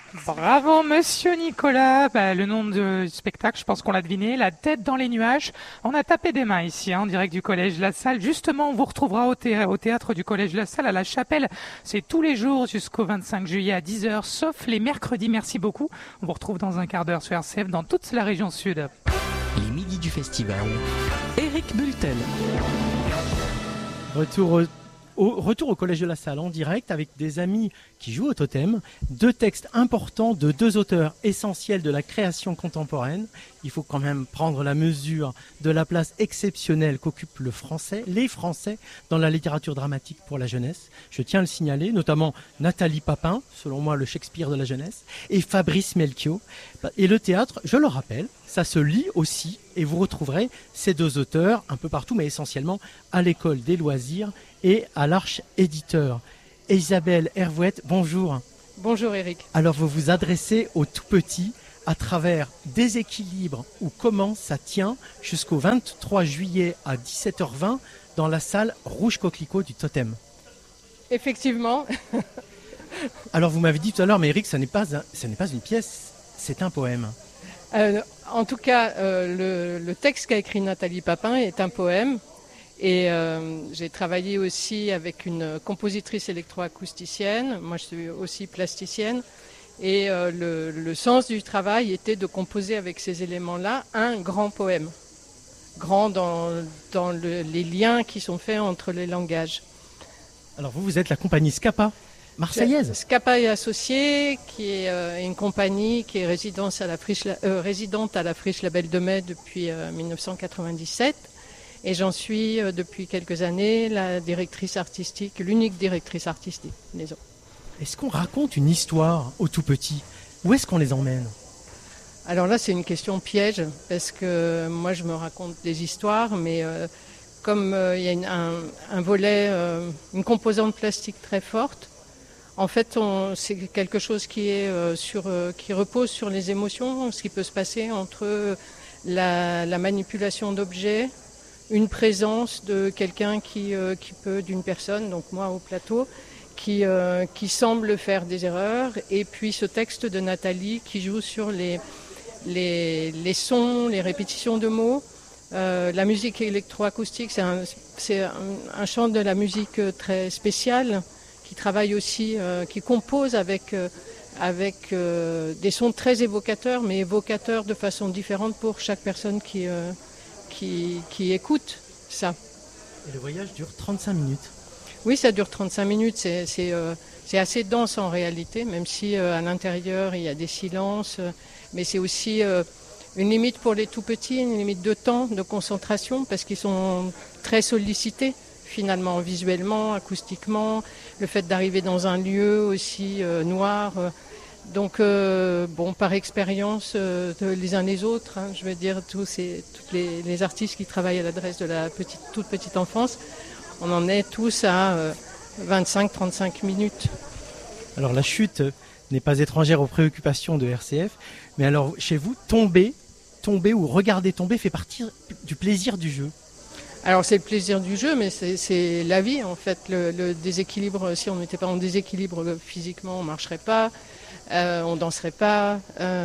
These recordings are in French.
Bravo, monsieur Nicolas. Le nom du spectacle, je pense qu'on l'a deviné. La tête dans les nuages. On a tapé des mains ici, en direct du Collège La Salle. Justement, on vous retrouvera au théâtre du Collège La Salle, à la Chapelle. C'est tous les jours jusqu'au 25 juillet à 10 heures, sauf les mercredis. Merci beaucoup. On vous retrouve dans un quart d'heure sur RCF dans toute la région sud. Les midis du festival. Eric Bultel. Retour au Collège de la Salle en direct avec des amis qui jouent au totem. Deux textes importants de deux auteurs essentiels de la création contemporaine. Il faut quand même prendre la mesure de la place exceptionnelle qu'occupent les Français dans la littérature dramatique pour la jeunesse. Je tiens à le signaler, notamment Nathalie Papin, selon moi le Shakespeare de la jeunesse, et Fabrice Melchior. Et le théâtre, je le rappelle, ça se lit aussi et vous retrouverez ces deux auteurs un peu partout, mais essentiellement à l'École des loisirs et à l'Arche éditeur. Isabelle Hervouette, bonjour. Bonjour Eric. Alors vous vous adressez aux tout petits à travers Déséquilibre ou Comment ça tient jusqu'au 23 juillet à 17h20 dans la salle Rouge Coquelicot du Totem. Effectivement. Alors vous m'avez dit tout à l'heure, mais Eric, ce n'est pas une pièce, c'est un poème. En tout cas, le texte qu'a écrit Nathalie Papin est un poème. Et j'ai travaillé aussi avec une compositrice électroacousticienne. Moi, je suis aussi plasticienne. Et le sens du travail était de composer avec ces éléments-là un grand poème. Grand dans les liens qui sont faits entre les langages. Alors vous êtes la compagnie Scapa, marseillaise. Scapa et Associés, qui est une compagnie qui est résidente à la Friche Label de Mai depuis 1997. Et j'en suis depuis quelques années la directrice artistique, l'unique directrice artistique. Disons. Est-ce qu'on raconte une histoire aux tout petits? Où est-ce qu'on les emmène? Alors là, c'est une question piège, parce que moi, je me raconte des histoires, mais comme il y a un volet, une composante plastique très forte, en fait, c'est quelque chose qui repose sur les émotions, ce qui peut se passer entre la manipulation d'objets, une présence de quelqu'un qui peut, d'une personne, donc moi au plateau, qui semble faire des erreurs, et puis ce texte de Nathalie qui joue sur les sons, les répétitions de mots. La musique électroacoustique, c'est un chant de la musique très spécial, qui travaille aussi, qui compose avec des sons très évocateurs, mais évocateurs de façon différente pour chaque personne qui écoute ça. Et le voyage dure 35 minutes. Oui, ça dure 35 minutes. C'est assez dense en réalité, même si à l'intérieur il y a des silences. Mais c'est aussi une limite pour les tout petits, une limite de temps, de concentration, parce qu'ils sont très sollicités finalement, visuellement, acoustiquement. Le fait d'arriver dans un lieu aussi noir. Donc, par expérience les uns les autres, je veux dire, tous les artistes qui travaillent à l'adresse de la toute petite enfance, on en est tous à 25-35 minutes. Alors, la chute n'est pas étrangère aux préoccupations de RCF, mais alors, chez vous, tomber ou regarder tomber fait partie du plaisir du jeu. Alors, c'est le plaisir du jeu, mais c'est la vie, en fait. Le déséquilibre, si on n'était pas en déséquilibre physiquement, on ne marcherait pas. On danserait pas,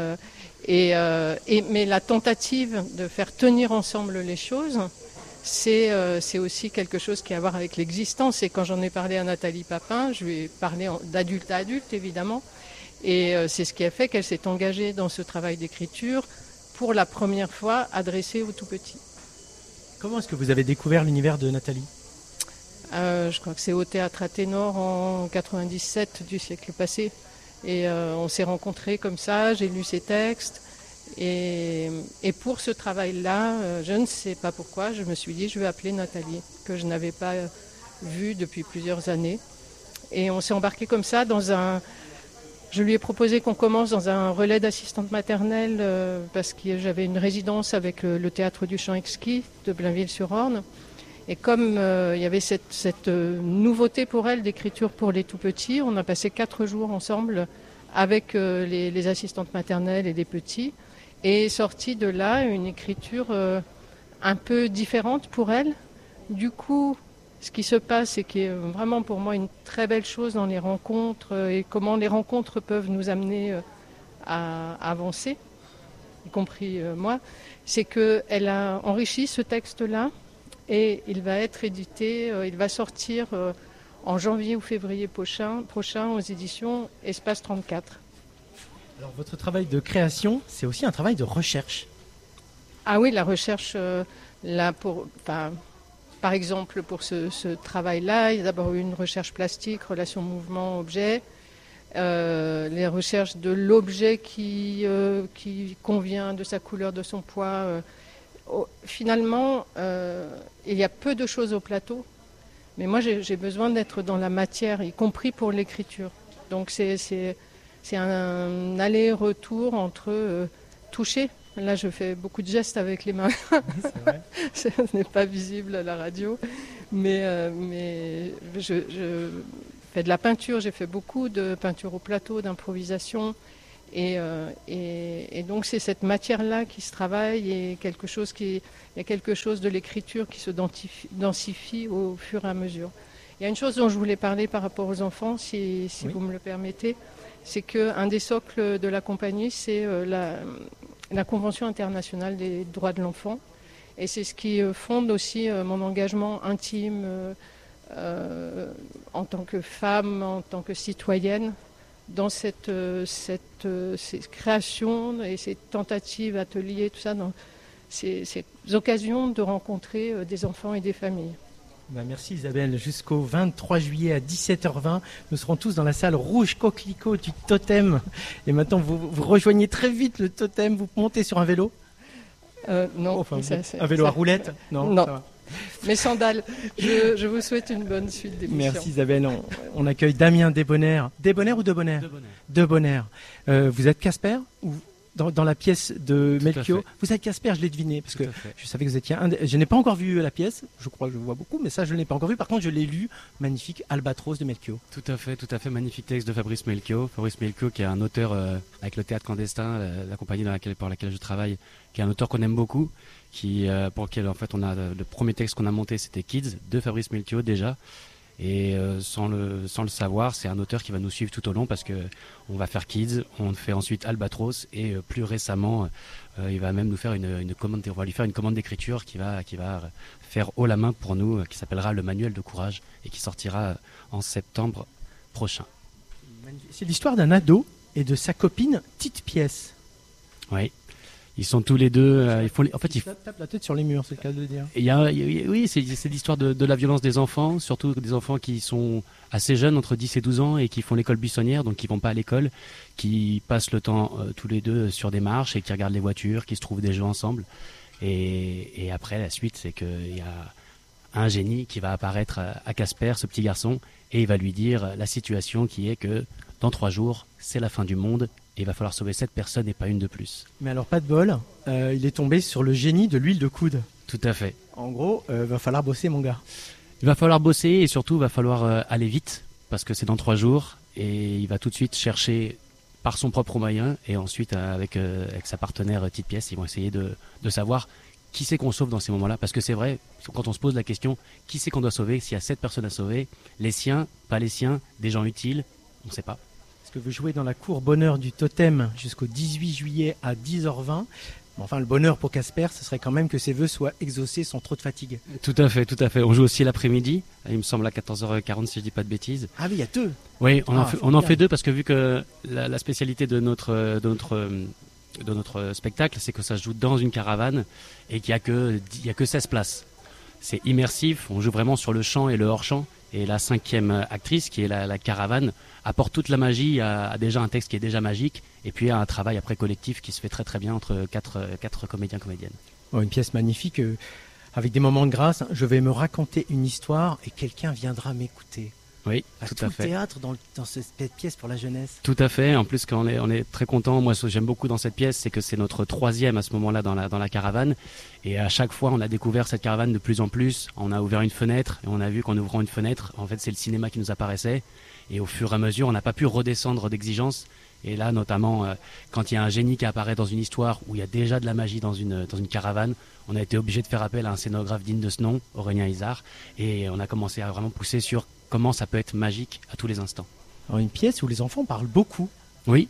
mais la tentative de faire tenir ensemble les choses, c'est aussi quelque chose qui a à voir avec l'existence. Et quand j'en ai parlé à Nathalie Papin, je lui ai parlé d'adulte à adulte évidemment, et c'est ce qui a fait qu'elle s'est engagée dans ce travail d'écriture pour la première fois adressé aux tout petits. Comment est-ce que vous avez découvert l'univers de Nathalie? Je crois que c'est au Théâtre Athénor en 97 du siècle passé. Et on s'est rencontrés comme ça, j'ai lu ses textes. Et pour ce travail-là, je ne sais pas pourquoi, je me suis dit je vais appeler Nathalie, que je n'avais pas vue depuis plusieurs années. Et on s'est embarqué comme ça Je lui ai proposé qu'on commence dans un relais d'assistante maternelle parce que j'avais une résidence avec le Théâtre du Chant Exquis de Blainville-sur-Orne. Et comme il y avait cette nouveauté pour elle d'écriture pour les tout-petits, on a passé 4 jours ensemble avec les assistantes maternelles et les petits. Et est sorti de là une écriture un peu différente pour elle. Du coup, ce qui se passe et qui est vraiment pour moi une très belle chose dans les rencontres et comment les rencontres peuvent nous amener à avancer, y compris moi, c'est qu'elle a enrichi ce texte-là et il va être édité, il va sortir en janvier ou février prochain aux éditions Espace 34. Alors votre travail de création, c'est aussi un travail de recherche. Ah oui, la recherche, par exemple, pour ce travail-là, il y a d'abord eu une recherche plastique, relation mouvement-objet, les recherches de l'objet qui convient, de sa couleur, de son poids. Finalement, il y a peu de choses au plateau, mais moi j'ai besoin d'être dans la matière, y compris pour l'écriture. Donc c'est un aller-retour entre toucher. Là, je fais beaucoup de gestes avec les mains. Oui, c'est vrai. Ce n'est pas visible à la radio. Mais je fais de la peinture. J'ai fait beaucoup de peinture au plateau, d'improvisation. Et donc, c'est cette matière-là qui se travaille et il y a quelque chose de l'écriture qui se densifie au fur et à mesure. Il y a une chose dont je voulais parler par rapport aux enfants, si Oui. vous me le permettez. C'est qu'un des socles de la compagnie, c'est la Convention internationale des droits de l'enfant. Et c'est ce qui fonde aussi mon engagement intime en tant que femme, en tant que citoyenne, dans cette création et ces tentatives, ateliers, tout ça, dans ces occasions de rencontrer des enfants et des familles. Merci Isabelle. Jusqu'au 23 juillet à 17h20, nous serons tous dans la salle rouge coquelicot du Totem. Et maintenant, vous rejoignez très vite le Totem, vous montez sur un vélo. Non, Enfin, un vélo à roulettes. Non. Non. Ça va. Mes sandales. Je vous souhaite une bonne suite d'émission. Merci Isabelle. On accueille Damien Debonnaire. Debonnaire ou Debonnaire ? Debonnaire. Vous êtes Casper ou dans la pièce de Melchior. Vous êtes Casper, je l'ai deviné, parce que je savais que vous étiez je n'ai pas encore vu la pièce, je crois que je vois beaucoup, mais ça je ne l'ai pas encore vu. Par contre, je l'ai lu, magnifique, Albatros de Melchior. Tout à fait, magnifique texte de Fabrice Melchior. Fabrice Melchior qui est un auteur avec le Théâtre Clandestin, la compagnie pour laquelle je travaille, qui est un auteur qu'on aime beaucoup, pour lequel en fait on a le premier texte qu'on a monté, c'était Kids de Fabrice Melchior déjà. Et sans le savoir, c'est un auteur qui va nous suivre tout au long parce que on va faire Kids, on fait ensuite Albatros et plus récemment, il va même nous faire une commande. On va lui faire une commande d'écriture qui va faire haut la main pour nous, qui s'appellera Le Manuel de courage et qui sortira en septembre prochain. C'est l'histoire d'un ado et de sa copine Tite Pièce. Oui. Ils sont tous les deux. Ils tapent la tête sur les murs, c'est le cas de le dire. Oui, c'est l'histoire de la violence des enfants, surtout des enfants qui sont assez jeunes, entre 10 et 12 ans, et qui font l'école buissonnière, donc qui vont pas à l'école, qui passent le temps tous les deux sur des marches et qui regardent les voitures, qui se trouvent des jeux ensemble. Et après, la suite, c'est qu'il y a un génie qui va apparaître à Casper, ce petit garçon, et il va lui dire la situation qui est que dans 3 jours, c'est la fin du monde. Et il va falloir sauver 7 personnes et pas une de plus. Mais alors, pas de bol, il est tombé sur le génie de l'huile de coude. Tout à fait. En gros, va falloir bosser, mon gars. Il va falloir bosser et surtout, il va falloir aller vite parce que c'est dans 3 jours. Et il va tout de suite chercher par son propre moyen et ensuite, avec sa partenaire Tite Pièce, ils vont essayer de savoir qui c'est qu'on sauve dans ces moments-là. Parce que c'est vrai, quand on se pose la question, qui c'est qu'on doit sauver, s'il y a 7 personnes à sauver, les siens, pas les siens, des gens utiles, on ne sait pas. Parce que vous jouez dans la cour bonheur du Totem jusqu'au 18 juillet à 10h20. Mais enfin, le bonheur pour Casper, ce serait quand même que ses vœux soient exaucés sans trop de fatigue. Tout à fait. On joue aussi l'après-midi, il me semble à 14h40 si je dis pas de bêtises. Ah oui, il y a 2. Oui, on en fait 2 parce que vu que la spécialité de notre spectacle, c'est que ça se joue dans une caravane et qu'il y a que 16 places. C'est immersif, on joue vraiment sur le champ et le hors-champ. Et la 5e actrice, qui est la caravane, apporte toute la magie, a déjà un texte qui est déjà magique, et puis a un travail après collectif qui se fait très très bien entre 4 comédiens, comédiennes. Oh, une pièce magnifique, avec des moments de grâce. Je vais me raconter une histoire et quelqu'un viendra m'écouter. Oui, tout à fait. Le théâtre dans cette pièce pour la jeunesse. Tout à fait. En plus, quand on est très content, moi, ce que j'aime beaucoup dans cette pièce, c'est que c'est notre 3e à ce moment-là dans la caravane. Et à chaque fois, on a découvert cette caravane de plus en plus. On a ouvert une fenêtre et on a vu qu'en ouvrant une fenêtre, en fait, c'est le cinéma qui nous apparaissait. Et au fur et à mesure, on n'a pas pu redescendre d'exigence. Et là, notamment, quand il y a un génie qui apparaît dans une histoire où il y a déjà de la magie dans une caravane, on a été obligé de faire appel à un scénographe digne de ce nom, Aurélien Isard, et on a commencé à vraiment pousser sur comment ça peut être magique à tous les instants. Alors, une pièce où les enfants parlent beaucoup. Oui.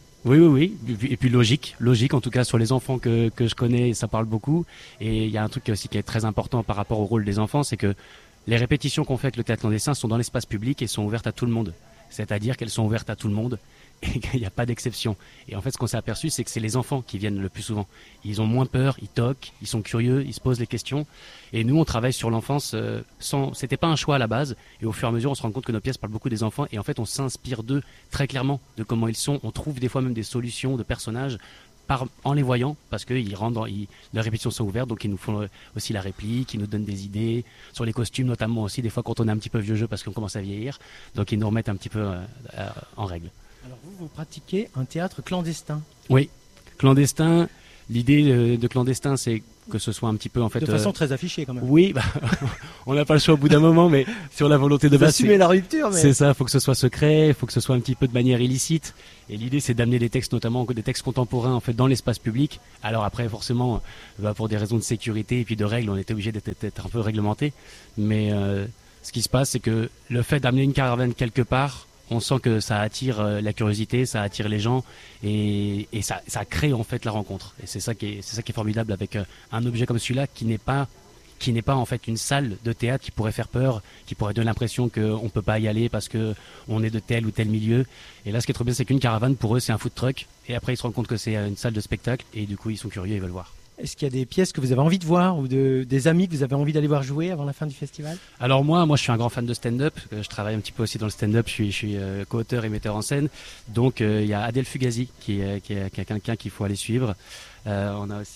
Et puis logique, en tout cas sur les enfants que je connais, ça parle beaucoup. Et il y a un truc aussi qui est très important par rapport au rôle des enfants, c'est que les répétitions qu'on fait avec le théâtre clandestin sont dans l'espace public et sont ouvertes à tout le monde. C'est-à-dire qu'elles sont ouvertes à tout le monde et qu'il n'y a pas d'exception. Et en fait, ce qu'on s'est aperçu, c'est que c'est les enfants qui viennent le plus souvent. Ils ont moins peur, ils toquent, ils sont curieux, ils se posent les questions. Et nous, on travaille sur l'enfance c'était pas un choix à la base. Et au fur et à mesure, on se rend compte que nos pièces parlent beaucoup des enfants. Et en fait, on s'inspire d'eux très clairement, de comment ils sont. On trouve des fois même des solutions de personnages en les voyant, parce que leurs répétitions sont ouvertes, donc ils nous font aussi la réplique, ils nous donnent des idées sur les costumes, notamment aussi des fois quand on est un petit peu vieux jeu parce qu'on commence à vieillir, donc ils nous remettent un petit peu en règle. Alors vous pratiquez un théâtre clandestin. Oui, clandestin. L'idée de clandestin, c'est que ce soit un petit peu en fait. De façon très affichée quand même. Oui, on n'a pas le choix au bout d'un moment, mais sur la volonté de base. Assumer la rupture, mais. C'est ça, faut que ce soit secret, faut que ce soit un petit peu de manière illicite. Et l'idée, c'est d'amener des textes, notamment des textes contemporains, en fait, dans l'espace public. Alors après, forcément, pour des raisons de sécurité et puis de règles, on était obligé d'être un peu réglementé. Mais ce qui se passe, c'est que le fait d'amener une caravane quelque part, on sent que ça attire la curiosité, ça attire les gens et ça crée en fait la rencontre. Et c'est ça qui est formidable avec un objet comme celui-là qui n'est pas en fait une salle de théâtre qui pourrait faire peur, qui pourrait donner l'impression qu'on peut pas y aller parce que on est de tel ou tel milieu. Et là, ce qui est trop bien, c'est qu'une caravane pour eux, c'est un food truck. Et après, ils se rendent compte que c'est une salle de spectacle et du coup, ils sont curieux, ils veulent voir. Est-ce qu'il y a des pièces que vous avez envie de voir ou des amis que vous avez envie d'aller voir jouer avant la fin du festival ? Alors moi, je suis un grand fan de stand-up. Je travaille un petit peu aussi dans le stand-up. Je suis co-auteur et metteur en scène. Donc il y a Adèle Fugazi qui est quelqu'un qu'il faut aller suivre. On a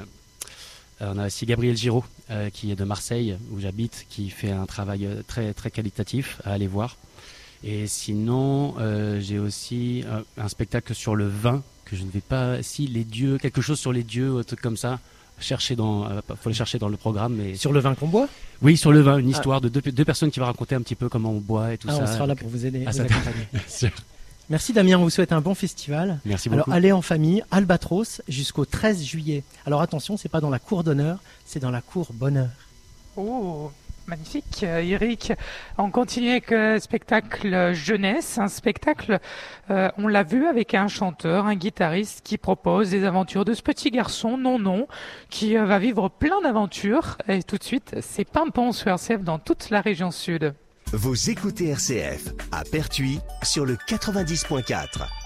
aussi Gabriel Giraud qui est de Marseille où j'habite, qui fait un travail très très qualitatif à aller voir. Et sinon, j'ai aussi un spectacle sur le vin que je ne vais pas. Si les dieux, quelque chose sur les dieux, un truc comme ça. Faut le chercher dans le programme. Mais sur le vin qu'on boit ? Oui, sur le vin, une histoire de deux personnes qui vont raconter un petit peu comment on boit et tout ça. On sera là pour vous aider, vous accompagner. Bien sûr. Merci Damien, on vous souhaite un bon festival. Merci beaucoup. Alors allez en famille, Albatros, jusqu'au 13 juillet. Alors attention, c'est pas dans la cour d'honneur, c'est dans la cour bonheur. Oh, magnifique, Eric. On continue avec le spectacle jeunesse, un spectacle, on l'a vu avec un chanteur, un guitariste qui propose des aventures de ce petit garçon, non, qui va vivre plein d'aventures. Et tout de suite, c'est Pimpon sur RCF dans toute la région sud. Vous écoutez RCF à Pertuis sur le 90.4.